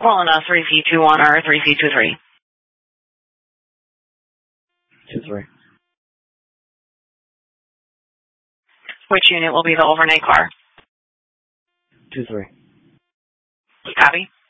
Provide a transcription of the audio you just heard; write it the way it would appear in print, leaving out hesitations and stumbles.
Calling a 3C21 or a 3C23. 23. Which unit will be the overnight car? 23. Copy.